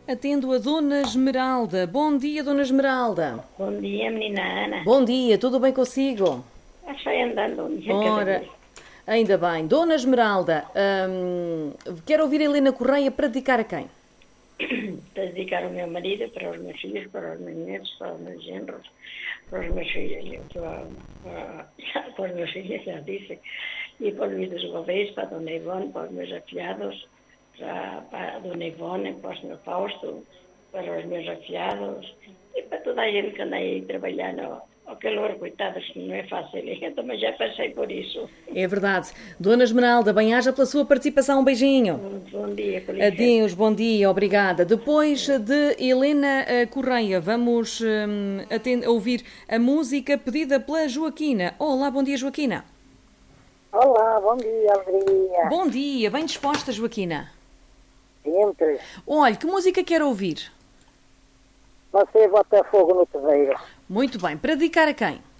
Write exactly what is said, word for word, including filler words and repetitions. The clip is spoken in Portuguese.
Atendo a Dona Esmeralda. Bom dia, Dona Esmeralda. Bom dia, menina Ana. Bom dia, tudo bem consigo? Acho que andando um dia Ora, ainda bem. Dona Esmeralda, hum, quero ouvir a Helena Correia para dedicar a quem? Para dedicar ao meu marido, para os meus filhos, para os meus netos, para os meus genros, para os meus filhos, para, para, para os meus filhos, já disse, e para o Luís dos Gouveis, para a Dona Ivone, para os meus afilhados, para, para a Dona Ivone, para o senhor Fausto, para os meus afilhados e para toda a gente que anda aí trabalhando. O calor, coitados, não é fácil. Eu também já passei por isso. É verdade. Dona Esmeralda, bem-aja pela sua participação. Um beijinho. Bom dia, com licença. Adeus, bom dia, obrigada. Depois de Helena Correia, vamos hum, atend- ouvir a música pedida pela Joaquina. Olá, bom dia, Joaquina. Olá, bom dia, alegria. Bom dia, bem disposta, Joaquina. Sempre. Olha, que música quer ouvir? Você bota fogo no terreiro. Muito bem, para dedicar a quem?